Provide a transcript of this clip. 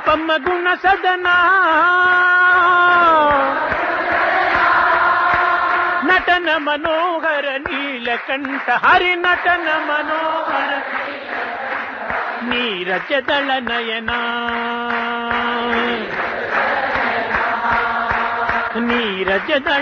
ನಿರುಪಮ ಗುಣ ಸದನ ನಟನ ಮನೋಹರ ನೀಲಕಂಠ ಹರಿ ನಟನ ಮನೋಹರ ನೀರಜದಳ ನಯನ ನೀರಜದಳ